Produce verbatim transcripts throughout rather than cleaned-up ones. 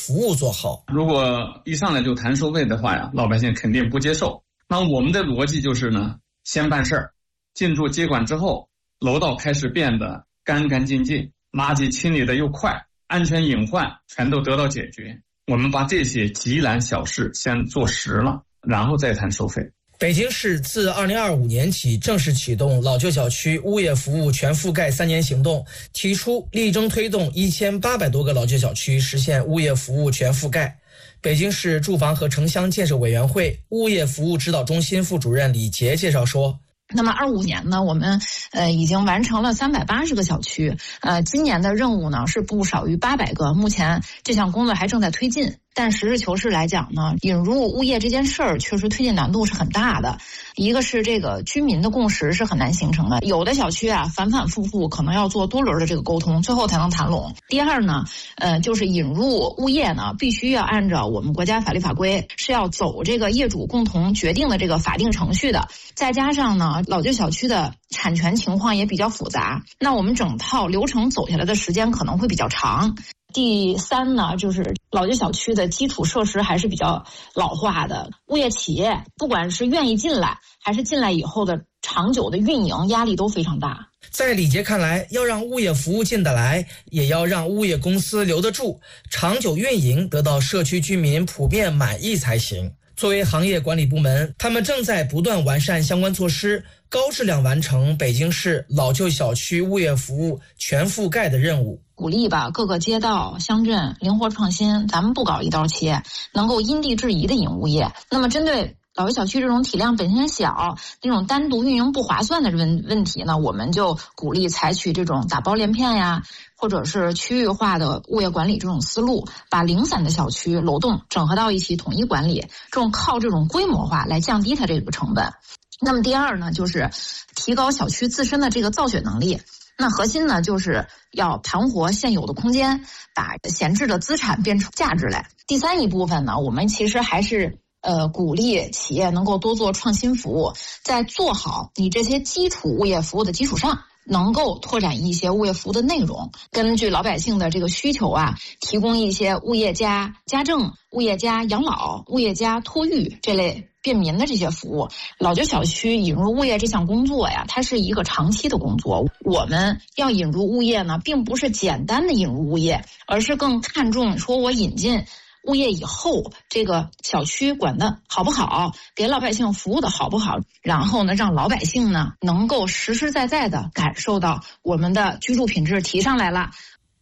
服务做好。 如果一上来就谈收费的话呀，老百姓肯定不接受。那我们的逻辑就是呢，先办事儿，进驻接管之后，楼道开始变得干干净净，垃圾清理的又快，安全隐患全都得到解决。我们把这些急难小事先做实了，然后再谈收费。 北京市自二零二五年起正式启动老旧小区物业服务全覆盖三年行动，提出力争推动一千八百多个老旧小区实现物业服务全覆盖。北京市住房和城乡建设委员会物业服务指导中心副主任李杰介绍说， 那么二五年呢，我们呃已经完成了三百八十个小区，呃，今年的任务呢是不少于八百个，目前这项工作还正在推进。但实事求是来讲呢，引入物业这件事儿确实推进难度是很大的。一个是这个居民的共识是很难形成的，有的小区啊反反复复可能要做多轮的这个沟通，最后才能谈拢。第二呢，呃，就是引入物业呢，必须要按照我们国家法律法规，是要走这个业主共同决定的这个法定程序的。再加上呢，老旧小区的产权情况也比较复杂，那我们整套流程走下来的时间可能会比较长。第三呢，就是老旧小区的基础设施还是比较老化的，物业企业不管是愿意进来，还是进来以后的长久的运营压力都非常大。 在李杰看来，要让物业服务进得来，也要让物业公司留得住，长久运营得到社区居民普遍满意才行。作为行业管理部门，他们正在不断完善相关措施，高质量完成北京市老旧小区物业服务全覆盖的任务。 鼓励吧各个街道乡镇灵活创新，咱们不搞一刀切，能够因地制宜的引物业。那么针对老旧小区这种体量本身小，那种单独运营不划算的问问题呢，我们就鼓励采取这种打包连片呀，或者是区域化的物业管理这种思路，把零散的小区楼栋整合到一起统一管理，这种靠这种规模化来降低它这个成本。那么第二呢，就是提高小区自身的这个造血能力。那核心呢，就是要盘活现有的空间，把闲置的资产变成价值来。第三一部分呢，我们其实还是呃鼓励企业能够多做创新服务，在做好你这些基础物业服务的基础上，能够拓展一些物业服务的内容，根据老百姓的这个需求啊，提供一些物业加家政、物业加养老、物业加托育这类便民的这些服务。老旧小区引入物业这项工作呀，它是一个长期的工作。我们要引入物业呢，并不是简单的引入物业，而是更看重说我引进物业以后，这个小区管得好不好，给老百姓服务的好不好，然后呢，让老百姓呢能够实实在在的感受到我们的居住品质提上来了。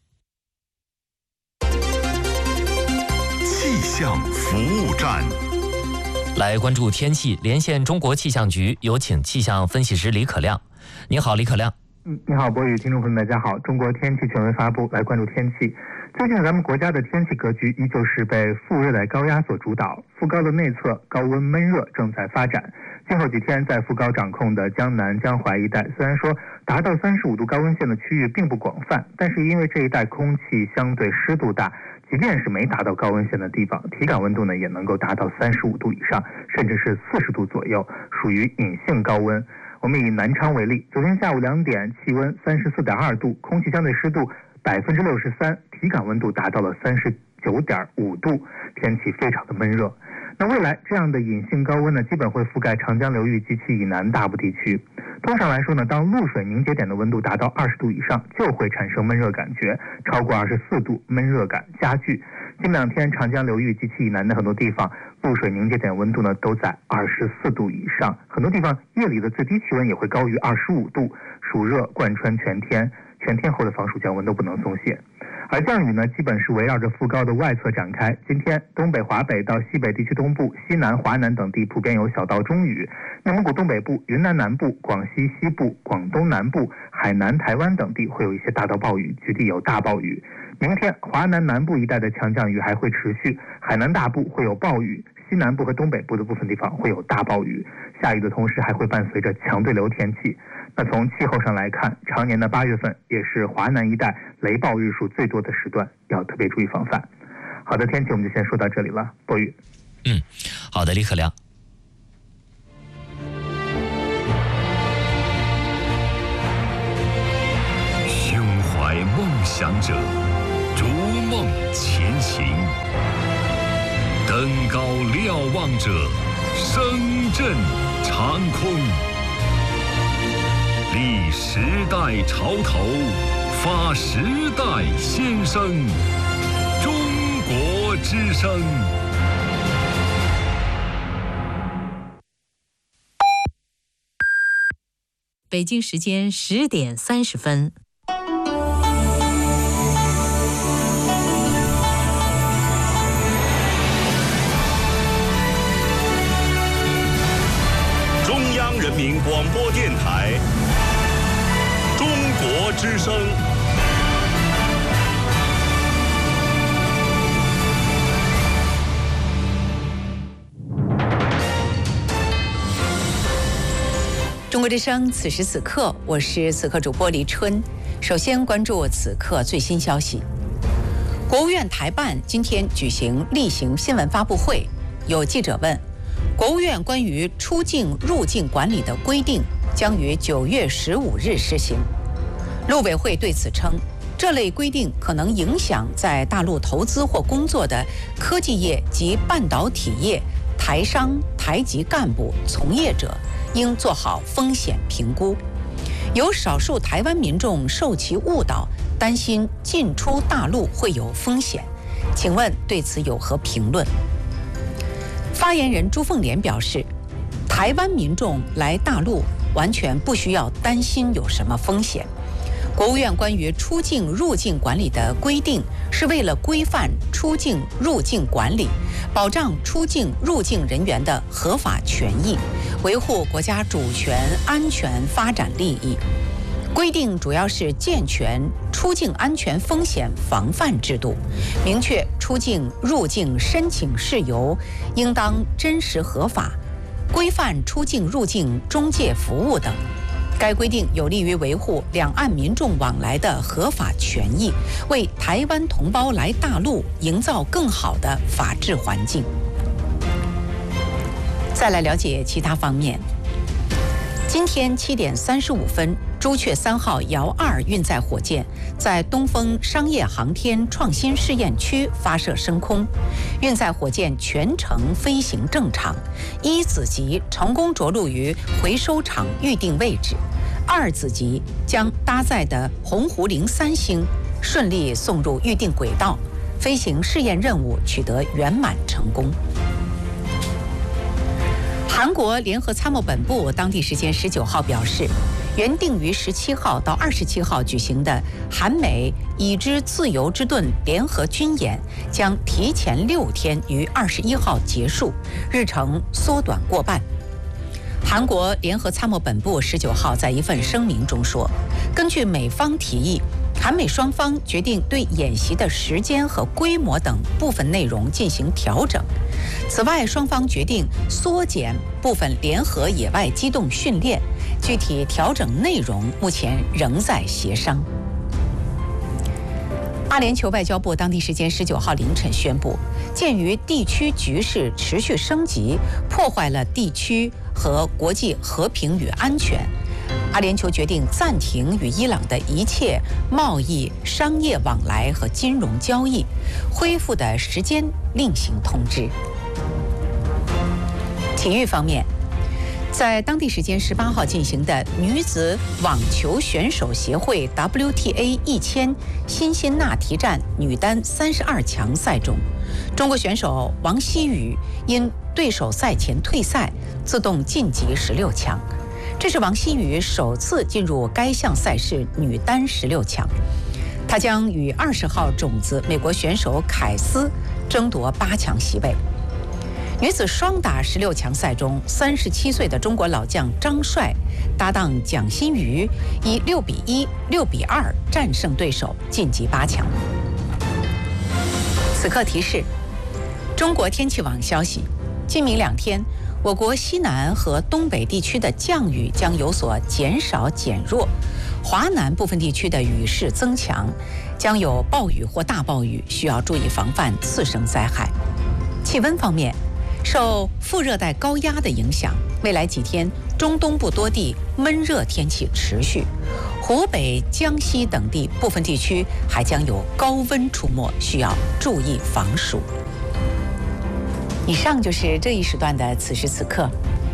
气象服务站， 来关注天气，连线中国气象局，有请气象分析师李可亮。你好，李可亮。 嗯，你好，博宇，听众朋友们，大家好。中国天气权威发布，来关注天气。最近咱们国家的天气格局依旧是被副热带高压所主导，副高的内侧高温闷热正在发展。今后几天在副高掌控的江南江淮一带，虽然说达到三十五度高温线的区域并不广泛，但是因为这一带空气相对湿度大，即便是没达到高温线的地方，体感温度呢也能够达到三十五度以上，甚至是四十度左右，属于隐性高温。我们以南昌为例，昨天下午两点，气温三十四点二度，空气相对湿度百分之六十三，体感温度达到了三十九点五度，天气非常的闷热。那未来这样的隐性高温呢，基本会覆盖长江流域及其以南大部地区。通常来说呢，当露水凝结点的温度达到二十度以上，就会产生闷热感觉，超过二十四度，闷热感加剧。近两天长江流域及其以南的很多地方，露水凝结点温度呢都在二十四度以上，很多地方夜里的最低气温也会高于二十五度，暑热贯穿全天，全天候的防暑降温都不能松懈。而降雨呢，基本是围绕着副高的外侧展开。今天东北、华北到西北地区东部、西南、华南等地普遍有小到中雨，内蒙古东北部、云南南部、广西西部、广东南部、海南、台湾等地会有一些大到暴雨，局地有大暴雨。明天华南南部一带的强降雨还会持续，海南大部会有暴雨，西南部和东北部的部分地方会有大暴雨，下雨的同时还会伴随着强对流天气。那从气候上来看，常年的八月份也是华南一带雷暴日数最多的时段，要特别注意防范。好的，天气我们就先说到这里了，博宇。 嗯，好的，李可亮。 胸怀梦想者，逐梦前行。 登高瞭望者，声震长空。立时代潮头，发时代先声。中国之声。 北京时间十点三十分。 中央人民广播电台中国之声。 中国之声，此时此刻，我是此刻主播黎春。首先关注此刻最新消息。国务院台办今天举行例行新闻发布会，有记者问，国务院关于出境入境管理的规定将于九月十五日施行。陆委会对此称，这类规定可能影响在大陆投资或工作的科技业及半导体业台商、台籍干部、从业者，应做好风险评估。有少数台湾民众受其误导，担心进出大陆会有风险，请问对此有何评论？发言人朱凤莲表示，台湾民众来大陆完全不需要担心有什么风险。国务院关于出境入境管理的规定是为了规范出境入境管理，保障出境入境人员的合法权益，维护国家主权、安全、发展利益。规定主要是健全出境安全风险防范制度，明确出境入境申请事由应当真实合法，规范出境入境中介服务等。该规定有利于维护两岸民众往来的合法权益，为台湾同胞来大陆营造更好的法治环境。再来了解其他方面。今天七点三十五分，朱雀三号遥二运载火箭在东风商业航天创新试验区发射升空，运载火箭全程飞行正常，一子级成功着陆于回收场预定位置，二子级将搭载的鸿鹄零三星顺利送入预定轨道，飞行试验任务取得圆满成功。韩国联合参谋本部当地时间十九号表示，原定于十七号到二十七号举行的韩美已知自由之盾联合军演将提前六天于二十一号结束，日程缩短过半。韩国联合参谋本部十九号在一份声明中说，根据美方提议，韩美双方决定对演习的时间和规模等部分内容进行调整。此外，双方决定缩减部分联合野外机动训练，具体调整内容目前仍在协商。阿联酋外交部当地时间十九号凌晨宣布，鉴于地区局势持续升级，破坏了地区和国际和平与安全，阿联酋决定暂停与伊朗的一切贸易、商业往来和金融交易，恢复的时间另行通知。体育方面，在当地时间十八号进行的女子网球选手协会 W T A 一千辛辛那提站女单三十二强赛中，中国选手王希雨因对手赛前退赛，自动晋级十六强。这是王希雨首次进入该项赛事女单十六强，她将与二十号种子美国选手凯斯争夺八强席位。女子双打十六强赛中，三十七岁的中国老将张帅搭档蒋欣瑜以六比一、六比二战胜对手，晋级八强。此刻提示：中国天气网消息，今明两天，我国西南和东北地区的降雨将有所减少减弱，华南部分地区的雨势增强，将有暴雨或大暴雨，需要注意防范次生灾害。气温方面，受副热带高压的影响，未来几天中东部多地闷热天气持续，湖北、江西等地部分地区还将有高温出没，需要注意防暑。 以上就是这一时段的此时此刻。